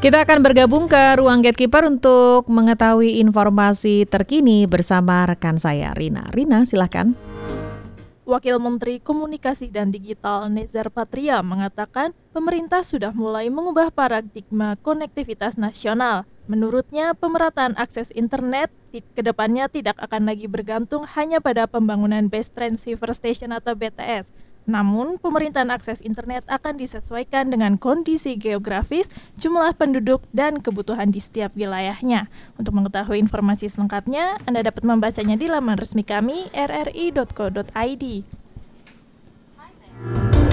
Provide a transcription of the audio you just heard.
Kita akan bergabung ke ruang Gatekeeper untuk mengetahui informasi terkini bersama rekan saya, Rina. Rina, silakan. Wakil Menteri Komunikasi dan Digital Nezar Patria mengatakan pemerintah sudah mulai mengubah paradigma konektivitas nasional. Menurutnya, pemerataan akses internet ke depannya tidak akan lagi bergantung hanya pada pembangunan Base Transceiver Station atau BTS. Namun, pemerintahan akses internet akan disesuaikan dengan kondisi geografis, jumlah penduduk, dan kebutuhan di setiap wilayahnya. Untuk mengetahui informasi selengkapnya, Anda dapat membacanya di laman resmi kami rri.co.id.